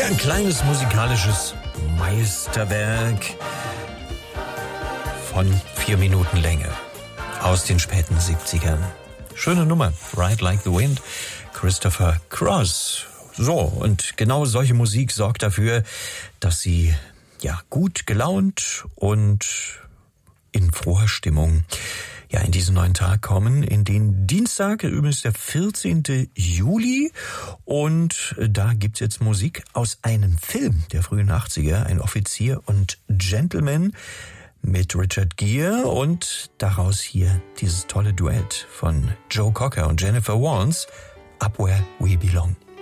Ja, ein kleines musikalisches Meisterwerk von 4 Minuten Länge aus den späten 70ern. Schöne Nummer, Ride Like the Wind, Christopher Cross. So, und genau solche Musik sorgt dafür, dass Sie gut gelaunt und in froher Stimmung in diesen neuen Tag kommen, in den Dienstag, übrigens der 14. Juli. Und da gibt's jetzt Musik aus einem Film der frühen 80er, ein Offizier und Gentleman mit Richard Gere und daraus hier dieses tolle Duett von Joe Cocker und Jennifer Warnes, Up Where We Belong.